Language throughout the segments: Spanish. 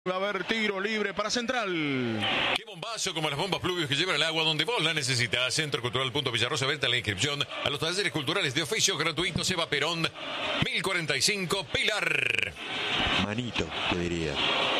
Va a haber tiro libre para Central. Qué bombazo como las bombas pluvios que llevan el agua donde vos la necesitas. Centro Cultural Villarrosa, venta la inscripción a los talleres culturales de oficio gratuitos. Eva Perón, 1045, Pilar. Manito, te diría.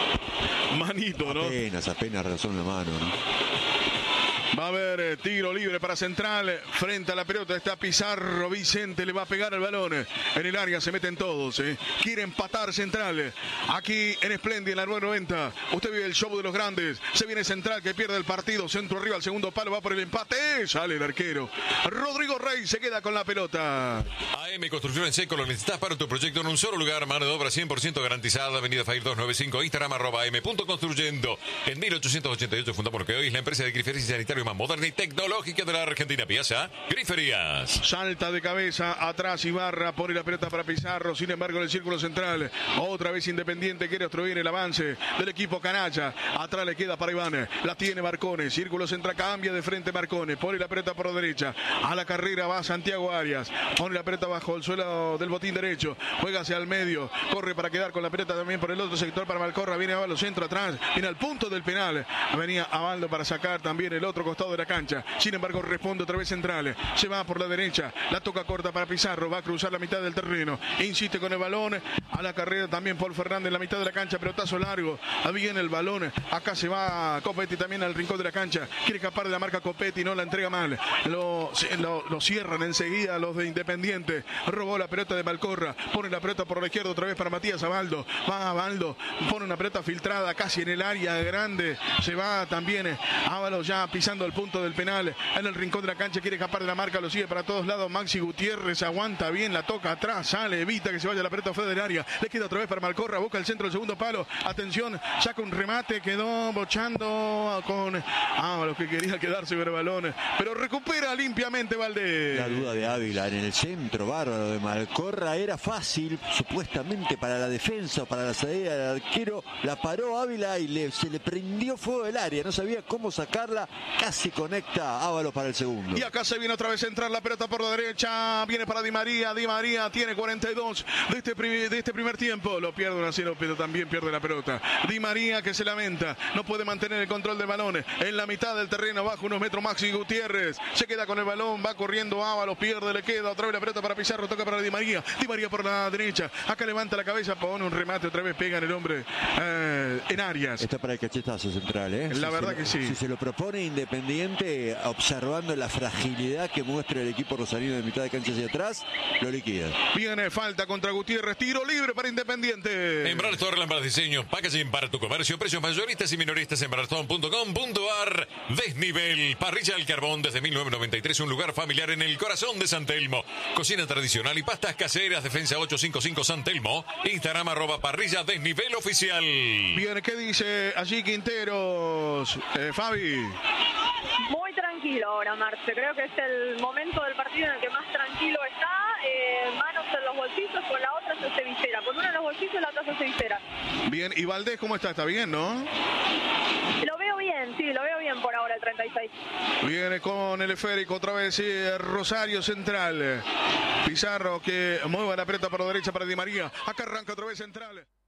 Manito, ¿no? Apenas razón la mano, ¿no? Va a haber tiro libre para Central. Frente a la pelota está Pizarro. Vicente le va a pegar el balón. En el área se meten todos. Quiere empatar Central. Aquí en Esplendia, en la 990. Usted vive el show de los grandes. Se viene Central que pierde el partido. Centro arriba al segundo palo. Va por el empate. Sale el arquero. Rodrigo Rey se queda con la pelota. AM Construcción en Seco. Lo necesitas para tu proyecto en un solo lugar. Mano de obra 100% garantizada. Avenida Fair 295. Instagram @am.construyendo. En 1888 fundamos lo que hoy es la empresa de griferías y sanitario más moderna y tecnológica de la Argentina. Piazza Griferías. Salta de cabeza atrás Ibarra, pone la pelota para Pizarro. Sin embargo, en el círculo central, otra vez Independiente quiere obstruir el avance del equipo canalla. Atrás le queda para Iván, la tiene Marcone. Círculo central, cambia de frente Marcone, pone la pelota por derecha. A la carrera va Santiago Arias, pone la pelota bajo el suelo del botín derecho, juega hacia el medio, corre para quedar con la pelota también por el otro sector para Malcorra. Viene Avaldo, centro atrás, viene al punto del penal. Venía Avaldo para sacar también el otro costado de la cancha. Sin embargo, responde otra vez Central. Se va por la derecha. La toca corta para Pizarro. Va a cruzar la mitad del terreno. Insiste con el balón. A la carrera también Paul Fernández en la mitad de la cancha. Pelotazo largo. Viene el balón. Acá se va Copetti también al rincón de la cancha. Quiere escapar de la marca Copetti. No la entrega mal. Lo cierran enseguida los de Independiente. Robó la pelota de Malcorra. Pone la pelota por la izquierda otra vez para Matías Avaldo. Va Avaldo. Pone una pelota filtrada casi en el área grande. Se va también Ábalos ya pisando el punto del penal en el rincón de la cancha, quiere escapar de la marca, lo sigue para todos lados. Maxi Gutiérrez aguanta bien, la toca atrás, sale, evita que se vaya la pelota fuera del área, le queda otra vez para Malcorra, busca el centro del segundo palo, atención, saca un remate, quedó bochando con los que quería quedarse con el balón, pero recupera limpiamente Valdés. La duda de Ávila en el centro bárbaro de Malcorra era fácil, supuestamente para la defensa o para la salida del arquero, la paró Ávila y se le prendió fuego del área, no sabía cómo sacarla, casi conecta Ábalos para el segundo. Y acá se viene otra vez a entrar la pelota por la derecha, viene para Di María tiene 42 de este primer tiempo, lo pierde un asilo, pero también pierde la pelota. Di María que se lamenta, no puede mantener el control del balón, en la mitad del terreno, bajo unos metros Maxi Gutiérrez, se queda con el balón, va corriendo Ábalos, pierde, le queda otra vez la pelota para Pizarro, toca para Di María por la derecha, acá levanta la cabeza, pone un remate, otra vez pega en el hombre en Arias. Está para el cachetazo Central, La verdad que sí. Si se lo propone Independiente, observando la fragilidad que muestra el equipo rosarino de mitad de cancha hacia atrás, lo liquida. Viene falta contra Gutiérrez, tiro libre para Independiente. Embrar Torre, Lámparas Diseño, packaging para tu comercio, precios mayoristas y minoristas en embrarstone.com.ar. Desnivel, parrilla al carbón desde 1993, un lugar familiar en el corazón de San Telmo. Cocina tradicional y pastas caseras, Defensa 855 San Telmo. Instagram @parrilla desnivel oficial. Bien, ¿qué dice allí Quinteros? Fabi. Muy tranquilo ahora, Marce. Creo que es el momento del partido en el que más tranquilo está. Manos en los bolsillos, con la otra se hace visera. Con una en los bolsillos, la otra se hace visera. Bien, ¿y Valdés cómo está? ¿Está bien, no? Lo veo bien, sí, lo veo bien por ahora el 36. Viene con el esférico otra vez Rosario Central. Pizarro que mueve la pelota por la derecha para Di María. Acá arranca otra vez Central.